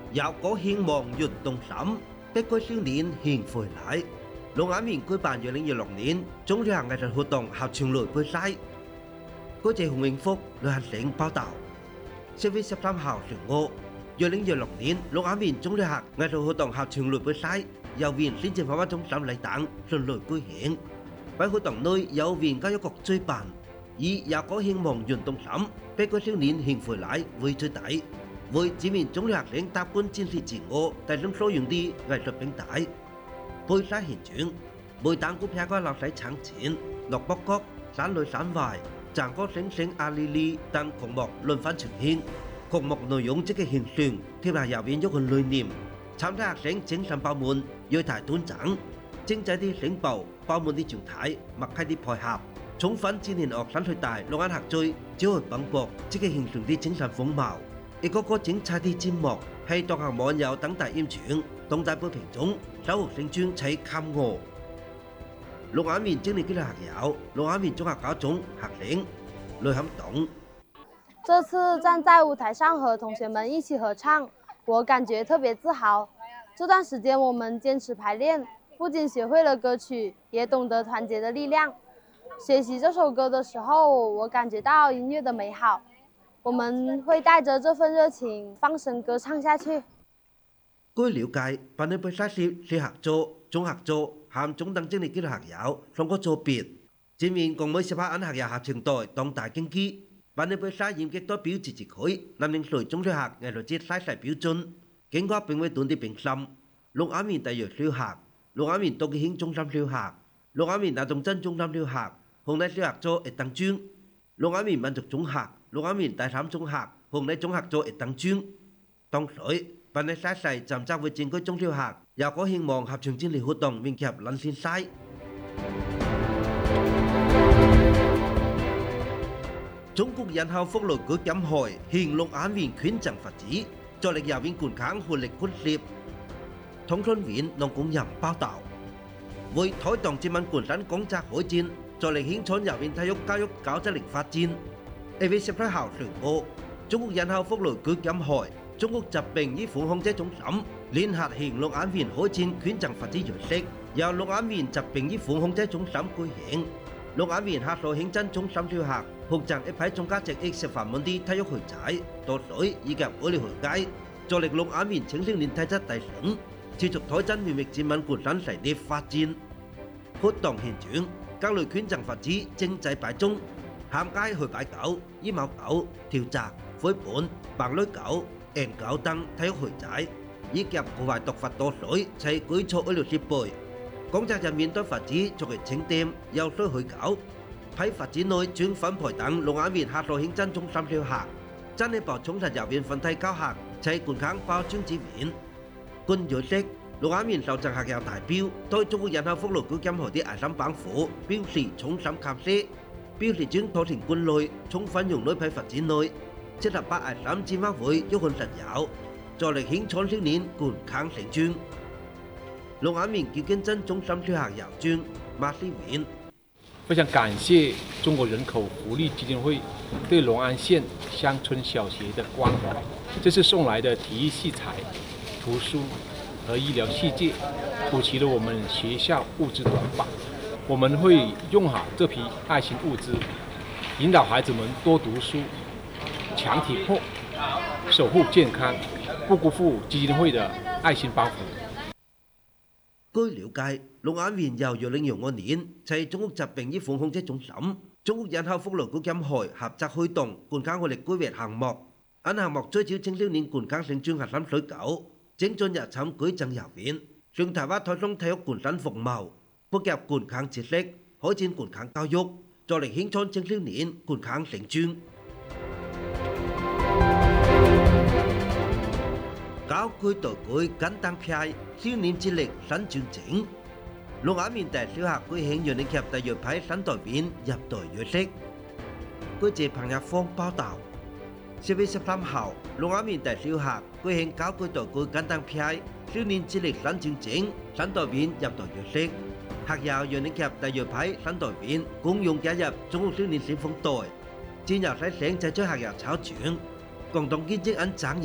有個希望運動心，俾個少年獻回來。龍眼面舉辦2026年中小學藝術活動合唱類比賽。嗰隻洪永福旅行社報道，4月13號上午，2026年龍眼面中小學藝術活動合唱類比賽由viện宣傳文化中心領導順利舉行。喺活動內有viện教育局主辦，以有個希望運動心，俾個少年獻回來為主題。為指面中小學生搭館展示自我，提升所用的藝術平台。比賽現場，每檔股票個老師搶錢、落北角、山內山外、長歌星星阿莉莉等項目輪番呈現。項目內容積極獻上，貼合校園一個理念。參加學生精神飽滿，要提端正，精緻的聲部、飽滿的狀態、默契的配合，充分展現學生最大龍眼合作，只會蓬勃積極獻上的精神風貌。一個個精彩的節目係當下網友等待演唱，當代播屏中收穫成專齊看我。龍眼面精力嘅學友，龍眼面中學高中學生雷撼動。 這次站在舞台上和同學們一起合唱，我感覺特別自豪。這段時間我們堅持排練，不僅學會了歌曲，也懂得團結的力量。學習這首歌的時候，我感覺到音樂的美好。我們會帶着這份熱情放聲歌唱下去。 據了解，辦理比賽時是合作、中合作、和中等精力嘅學友兩個組別，前面共每18人學友合唱隊當大競技。辦理比賽嚴格代表自治區南寧水中小學藝術節賽事標準，經過評委團的評審，龍眼面第二小學、龍眼面杜基興中心小學、龍眼面大東鎮中心小學、紅泥小學組一等獎，龍眼面民族中學、龍眼面第三中學、紅泥中學組一等獎。當時辦理賽事站集會戰區中小學有個希望合唱戰力活動並結合冷線賽。中國人口福利基金會向龍眼面捐贈物資，助力校園健康活力建設。通訊員農工人報道，為推動人民健康工作開展，助力興創校園體育教育高質量發展。1月17號上午，中國人口福利基金會、中國疾病預防控制中心聯合向龍眼面開展捐贈物資儀式，由龍眼面疾病預防控制中心舉行。龍眼面下屬鄉鎮中心小學學贈一批總價值10萬元的體育器材、多水以及物料回饋，助力龍眼面青少年體質提升，持續推進全域人民健康事業發展。活動現場，各類捐贈物資精製擺裝，涵蓋去擺狗、羽毛狗、條澤、灰盤、白驢狗、N狗等體育器材，以及國外毒發多水齊舉措醫療設備。工作人員對物資作為清點、有需許可，喺物資內轉分配等龍眼面下屬鄉鎮中心小學，進一步充實校園分體教學齊健康包裝資源。據了解，龍眼面受贈學校代表對中國人口福利基金會的愛心幫扶表示衷心感謝，表示將多田管類充分用於批物資內，適合把愛心轉化為一項實有，助力興創少年健康成長。龍眼面舊建鎮中心小學校長馬思源， 非常感謝中國人口福利基金會對龍安縣鄉村小學的關懷。這次送來的體育器材、圖書和醫療器械，補齊了我們學校物資短板。我們會用好這批愛心物資，引導孩子們多讀書、強體魄、守護健康，不辜負基金會的愛心幫扶。 據了解，龍眼面由2025年在中國疾病預防控制中心、中國人口福利基金會合作推動健康活力規劃項目。按項目追求青少年健康成長核心需求，精進日參舉贈校園，向台灣推送體育健身服務，普及健康知識，開展健康教育，助力興創青少年健康成長。高區代區簡單派少年智力新進程，龍眼面大小學舉行20年級第二批新隊員入隊儀式。據謝彭日芳報道，4月13號，龍眼面大小學舉行高區代區簡單派少年智力新進程新隊員入隊儀式。學校20年級第二批新隊員共用加入中國少年先鋒隊，戰友西城在將學校操場，共同見證按爭議。